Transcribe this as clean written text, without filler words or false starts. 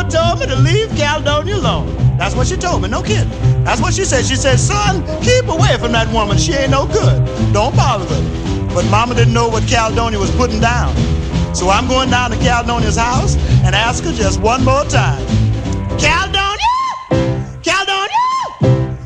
Mama told me to leave Caledonia alone. That's what she told me, no kidding. That's what she said. She said, son, keep away from that woman. She ain't no good. Don't bother with her. But Mama didn't know what Caledonia was putting down. So I'm going down to Caledonia's house and ask her just one more time.